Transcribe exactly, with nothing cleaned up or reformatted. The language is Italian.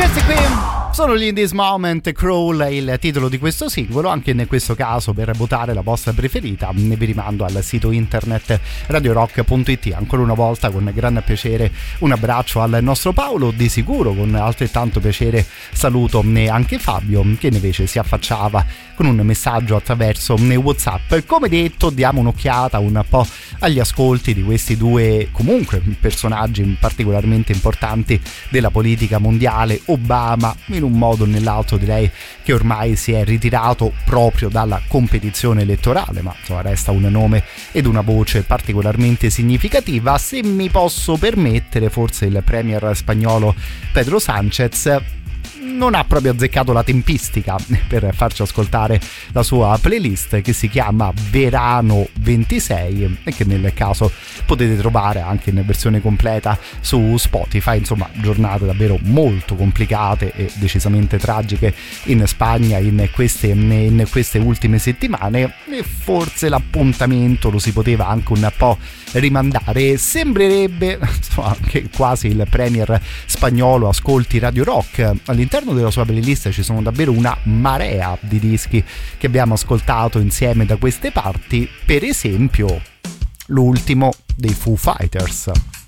Sono gli In This Moment, Crawl è il titolo di questo singolo. Anche in questo caso, per votare la vostra preferita, vi rimando al sito internet radio rock punto it. Ancora una volta con grande piacere un abbraccio al nostro Paolo, di sicuro con altrettanto piacere saluto anche Fabio, che invece si affacciava con un messaggio attraverso WhatsApp. Come detto, diamo un'occhiata un po' agli ascolti di questi due comunque personaggi particolarmente importanti della politica mondiale. Obama, in un modo o nell'altro, direi che ormai si è ritirato proprio dalla competizione elettorale, ma insomma resta un nome ed una voce particolarmente significativa. Se mi posso permettere, forse il premier spagnolo Pedro Sánchez non ha proprio azzeccato la tempistica per farci ascoltare la sua playlist, che si chiama Verano ventisei e che nel caso potete trovare anche in versione completa su Spotify. Insomma, giornate davvero molto complicate e decisamente tragiche in Spagna in queste, in queste ultime settimane, e forse l'appuntamento lo si poteva anche un po' rimandare. Sembrerebbe insomma che quasi il premier spagnolo ascolti Radio Rock. All'interno della sua playlist ci sono davvero una marea di dischi che abbiamo ascoltato insieme da queste parti, per esempio l'ultimo dei Foo Fighters.